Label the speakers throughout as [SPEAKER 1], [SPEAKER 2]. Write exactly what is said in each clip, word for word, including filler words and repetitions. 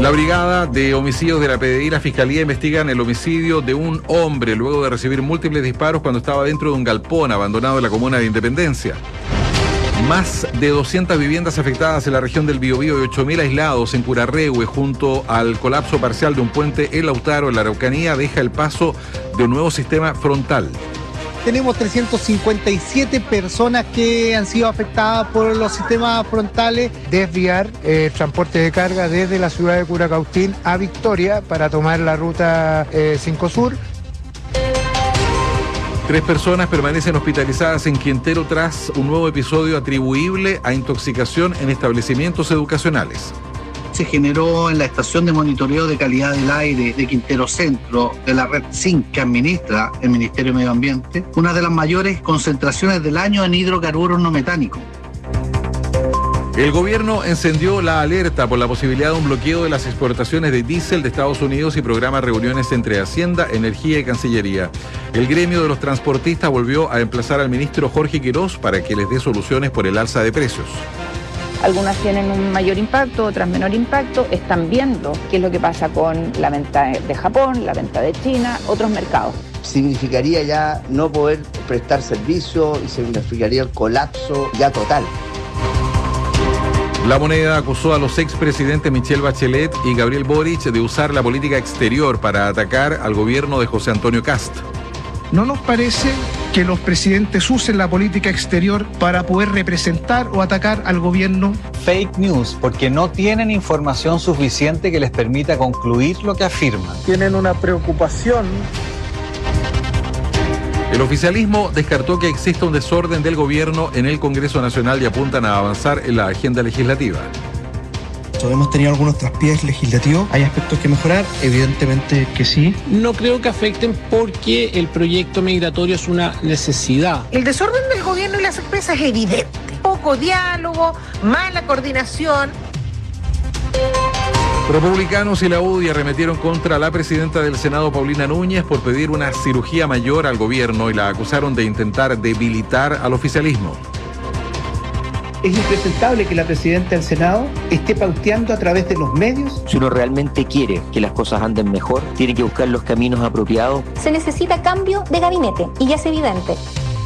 [SPEAKER 1] La brigada de homicidios de la P D I y la Fiscalía investigan el homicidio de un hombre luego de recibir múltiples disparos cuando estaba dentro de un galpón abandonado en la comuna de Independencia. Más de doscientas viviendas afectadas en la región del Biobío y ocho mil aislados en Curarrehue junto al colapso parcial de un puente en Lautaro, en la Araucanía, deja el paso de un nuevo sistema frontal.
[SPEAKER 2] Tenemos trescientas cincuenta y siete personas que han sido afectadas por los sistemas frontales.
[SPEAKER 3] Desviar eh, transporte de carga desde la ciudad de Curacautín a Victoria para tomar la ruta eh, cinco Sur.
[SPEAKER 1] Tres personas permanecen hospitalizadas en Quintero tras un nuevo episodio atribuible a intoxicación en establecimientos educacionales.
[SPEAKER 4] Se generó en la estación de monitoreo de calidad del aire de Quintero Centro, de la red S I N que administra el Ministerio de Medio Ambiente, una de las mayores concentraciones del año en hidrocarburos no metánicos.
[SPEAKER 1] El gobierno encendió la alerta por la posibilidad de un bloqueo de las exportaciones de diésel de Estados Unidos y programa reuniones entre Hacienda, Energía y Cancillería. El gremio de los transportistas volvió a emplazar al ministro Jorge Quirós para que les dé soluciones por el alza de precios.
[SPEAKER 5] Algunas tienen un mayor impacto, otras menor impacto. Están viendo qué es lo que pasa con la venta de Japón, la venta de China, otros mercados.
[SPEAKER 6] Significaría ya no poder prestar servicio y significaría el colapso ya total.
[SPEAKER 1] La Moneda acusó a los expresidentes Michelle Bachelet y Gabriel Boric de usar la política exterior para atacar al gobierno de José Antonio Kast.
[SPEAKER 2] ¿No nos parece que los presidentes usen la política exterior para poder representar o atacar al gobierno?
[SPEAKER 7] Fake news, porque no tienen información suficiente que les permita concluir lo que afirman.
[SPEAKER 3] Tienen una preocupación.
[SPEAKER 1] El oficialismo descartó que exista un desorden del gobierno en el Congreso Nacional y apuntan a avanzar en la agenda legislativa.
[SPEAKER 8] Hemos tenido algunos traspiés legislativos, hay aspectos que mejorar, evidentemente que sí.
[SPEAKER 9] No creo que afecten porque el proyecto migratorio es una necesidad.
[SPEAKER 10] El desorden del gobierno y las empresas es evidente. Poco diálogo, mala coordinación.
[SPEAKER 1] Republicanos y la U D I arremetieron contra la presidenta del Senado, Paulina Núñez, por pedir una cirugía mayor al gobierno y la acusaron de intentar debilitar al oficialismo.
[SPEAKER 11] Es impresentable que la presidenta del Senado esté pauteando a través de los medios.
[SPEAKER 12] Si uno realmente quiere que las cosas anden mejor, tiene que buscar los caminos apropiados.
[SPEAKER 13] Se necesita cambio de gabinete y ya es evidente.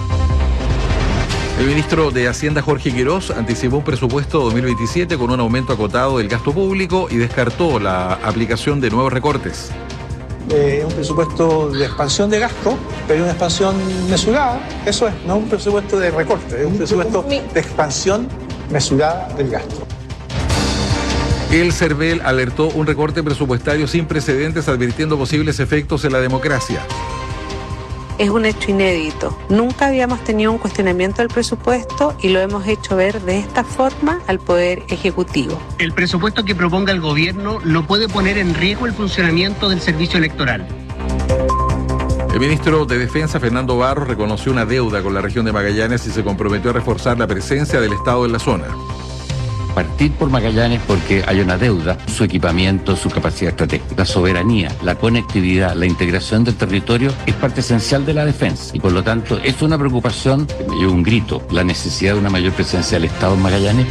[SPEAKER 1] El ministro de Hacienda, Jorge Quirós, anticipó un presupuesto dos mil veintisiete con un aumento acotado del gasto público y descartó la aplicación de nuevos recortes.
[SPEAKER 14] Es eh, un presupuesto de expansión de gasto, pero una expansión mesurada, eso es, no un presupuesto de recorte, es un presupuesto de expansión mesurada del gasto.
[SPEAKER 1] El CERVEL alertó un recorte presupuestario sin precedentes, advirtiendo posibles efectos en la democracia.
[SPEAKER 15] Es un hecho inédito. Nunca habíamos tenido un cuestionamiento del presupuesto y lo hemos hecho ver de esta forma al Poder Ejecutivo.
[SPEAKER 16] El presupuesto que proponga el gobierno no puede poner en riesgo el funcionamiento del servicio electoral.
[SPEAKER 1] El ministro de Defensa, Fernando Barros, reconoció una deuda con la región de Magallanes y se comprometió a reforzar la presencia del Estado en la zona.
[SPEAKER 17] Partir por Magallanes porque hay una deuda, su equipamiento, su capacidad estratégica, la soberanía, la conectividad, la integración del territorio es parte esencial de la defensa y por lo tanto es una preocupación que me lleva un grito, la necesidad de una mayor presencia del Estado en Magallanes.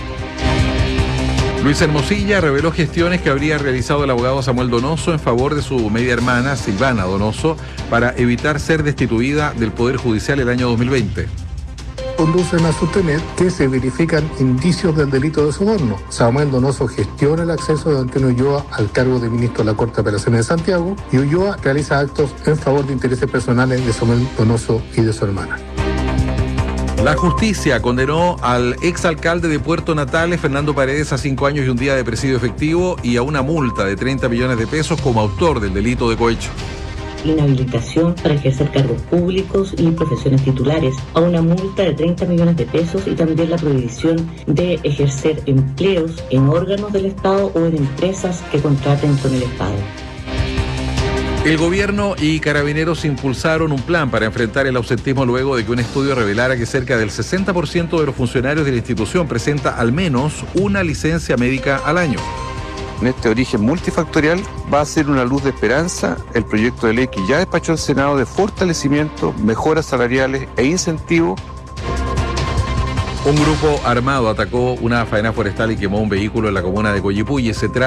[SPEAKER 1] Luis Hermosilla reveló gestiones que habría realizado el abogado Samuel Donoso en favor de su media hermana Silvana Donoso para evitar ser destituida del Poder Judicial el año dos mil veinte.
[SPEAKER 18] Conducen a sostener que se verifican indicios del delito de soborno. Samuel Donoso gestiona el acceso de Antonio Ulloa al cargo de ministro de la Corte de Apelaciones de Santiago y Ulloa realiza actos en favor de intereses personales de Samuel Donoso y de su hermana.
[SPEAKER 1] La justicia condenó al exalcalde de Puerto Natales, Fernando Paredes, a cinco años y un día de presidio efectivo y a una multa de treinta millones de pesos como autor del delito de cohecho.
[SPEAKER 19] Inhabilitación para ejercer cargos públicos y profesiones titulares, a una multa de treinta millones de pesos y también la prohibición de ejercer empleos en órganos del Estado o en empresas que contraten con el Estado.
[SPEAKER 1] El gobierno y carabineros impulsaron un plan para enfrentar el ausentismo luego de que un estudio revelara que cerca del sesenta por ciento de los funcionarios de la institución presenta al menos una licencia médica al año.
[SPEAKER 20] En este origen multifactorial va a ser una luz de esperanza el proyecto de ley que ya despachó el Senado de fortalecimiento, mejoras salariales e incentivos.
[SPEAKER 1] Un grupo armado atacó una faena forestal y quemó un vehículo en la comuna de Coyipulli. Se trata